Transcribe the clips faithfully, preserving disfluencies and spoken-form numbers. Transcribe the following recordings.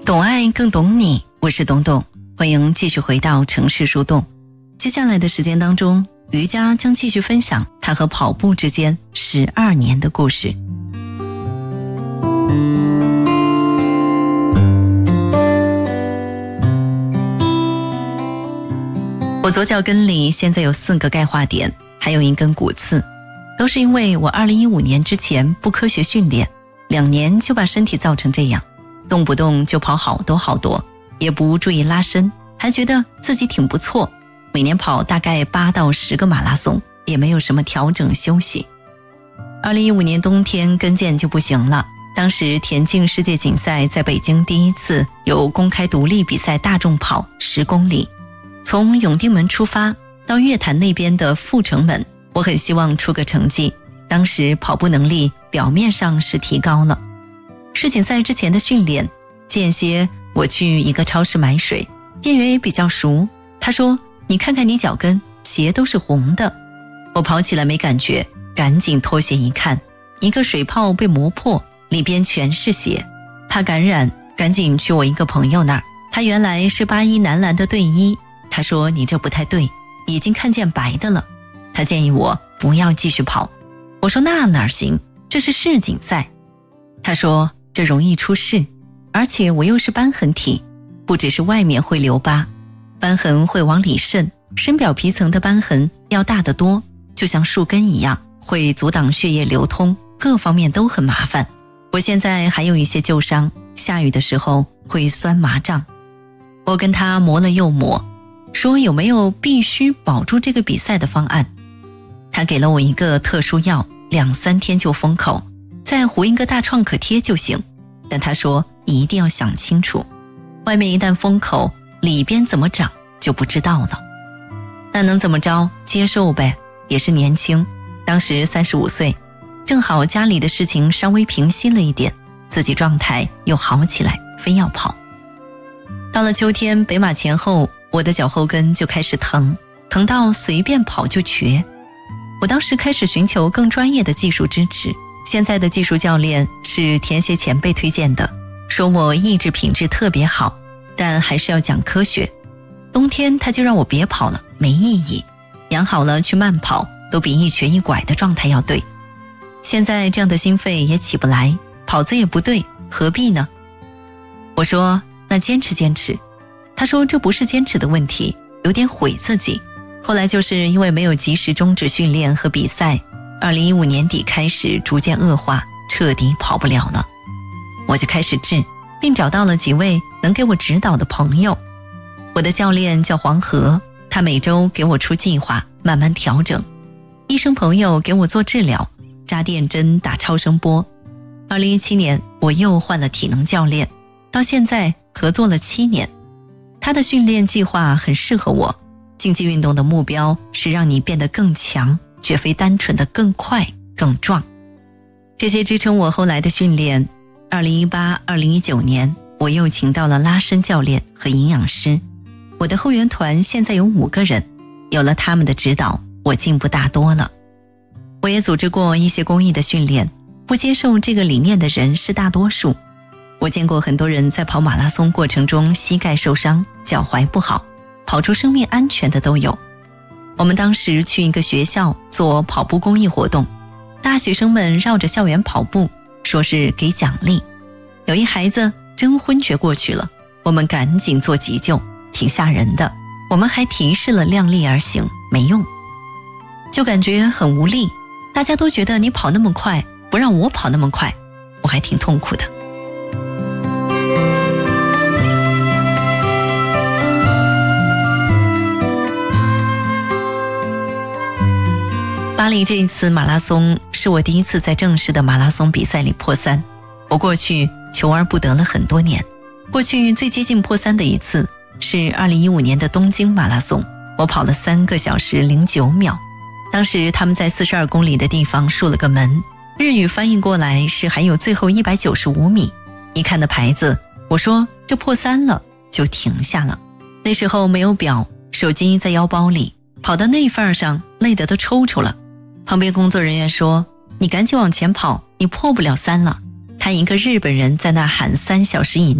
懂爱更懂你，我是董董，欢迎继续回到城市树洞。接下来的时间当中，瑜伽将继续分享他和跑步之间十二年的故事。我左脚跟里现在有四个钙化点，还有一根骨刺，都是因为我二零一五年之前不科学训练，两年就把身体造成这样，动不动就跑好多好多，也不注意拉伸，还觉得自己挺不错，每年跑大概八到十个马拉松，也没有什么调整休息。二零一五年冬天跟腱就不行了，当时田径世界锦赛在北京第一次有公开独立比赛大众跑十公里，从永定门出发到月坛那边的阜成门，我很希望出个成绩，当时跑步能力表面上是提高了。世锦赛之前的训练，间歇我去一个超市买水，店员也比较熟，他说你看看你脚跟，鞋都是红的。我跑起来没感觉，赶紧脱鞋一看，一个水泡被磨破，里边全是血，怕感染，赶紧去我一个朋友那儿，他原来是八一男篮的队医，他说你这不太对，已经看见白的了，他建议我不要继续跑。我说那哪行，这是世锦赛。他说这容易出事，而且我又是瘢痕体，不只是外面会留疤，瘢痕会往里渗，深表皮层的瘢痕要大得多，就像树根一样，会阻挡血液流通，各方面都很麻烦。我现在还有一些旧伤，下雨的时候会酸麻胀。我跟他磨了又磨，说有没有必须保住这个比赛的方案。他给了我一个特殊药，两三天就封口，再糊一个大创可贴就行，但他说一定要想清楚，外面一旦封口，里边怎么长就不知道了。那能怎么着，接受呗，也是年轻，当时三十五岁，正好家里的事情稍微平息了一点，自己状态又好起来，非要跑。到了秋天北马前后，我的脚后跟就开始疼，疼到随便跑就瘸。我当时开始寻求更专业的技术支持，现在的技术教练是田协前辈推荐的，说我意志品质特别好，但还是要讲科学。冬天他就让我别跑了，没意义，养好了去慢跑都比一瘸一拐的状态要对。现在这样的心肺也起不来，跑姿也不对，何必呢？我说那坚持坚持。他说这不是坚持的问题，有点毁自己。后来就是因为没有及时终止训练和比赛，二零一五年底开始逐渐恶化，彻底跑不了了。我就开始治，并找到了几位能给我指导的朋友。我的教练叫黄河，他每周给我出计划，慢慢调整。医生朋友给我做治疗，扎电针，打超声波。二零一七年我又换了体能教练，到现在合作了七年。他的训练计划很适合我，竞技运动的目标是让你变得更强，绝非单纯的更快更壮。这些支撑我后来的训练。二零一八、二零一九年我又请到了拉伸教练和营养师，我的后援团现在有五个人，有了他们的指导，我进步大多了。我也组织过一些公益的训练，不接受这个理念的人是大多数。我见过很多人在跑马拉松过程中膝盖受伤，脚踝不好，跑出生命安全的都有。我们当时去一个学校做跑步公益活动，大学生们绕着校园跑步，说是给奖励。有一孩子真昏厥过去了，我们赶紧做急救，挺吓人的。我们还提示了量力而行，没用，就感觉很无力。大家都觉得你跑那么快，不让我跑那么快，我还挺痛苦的。巴黎这一次马拉松是我第一次在正式的马拉松比赛里破三，我过去求而不得了很多年。过去最接近破三的一次是二零一五年的东京马拉松，我跑了三个小时零九秒。当时他们在四十二公里的地方竖了个门，日语翻译过来是还有最后一百九十五米。一看那牌子，我说这破三了，就停下了。那时候没有表，手机在腰包里，跑到那份上累得都抽抽了。旁边工作人员说，你赶紧往前跑，你破不了三了。看一个日本人在那喊三小时以内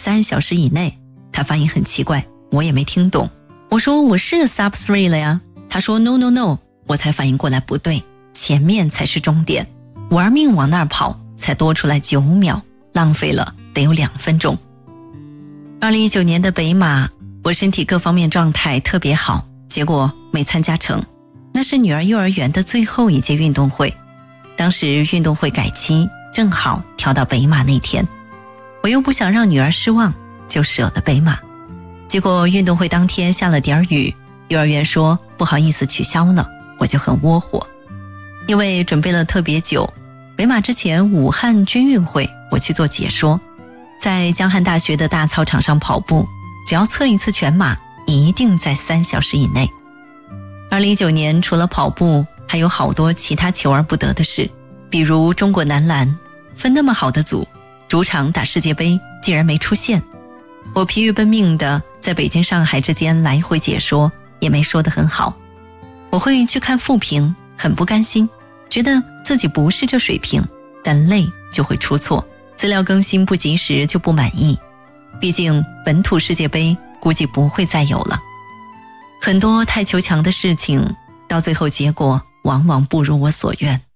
三小时以内。他发音很奇怪，我也没听懂。我说我是 sub three 了呀，他说 no no no， 我才反应过来不对，前面才是终点，玩命往那儿跑，才多出来九秒，浪费了得有两分钟。二零一九年的北马，我身体各方面状态特别好，结果没参加成。那是女儿幼儿园的最后一届运动会，当时运动会改期，正好调到北马那天，我又不想让女儿失望，就舍了北马。结果运动会当天下了点雨，幼儿园说不好意思取消了，我就很窝火。因为准备了特别久，北马之前武汉军运会我去做解说，在江汉大学的大操场上跑步，只要测一次全马一定在三小时以内。二零一九年除了跑步，还有好多其他求而不得的事，比如中国男篮分那么好的组，主场打世界杯竟然没出现。我疲于奔命的在北京上海之间来回解说，也没说得很好。我会去看复评，很不甘心，觉得自己不是这水平，但累就会出错，资料更新不及时就不满意。毕竟本土世界杯估计不会再有了。很多太求强的事情，到最后结果往往不如我所愿。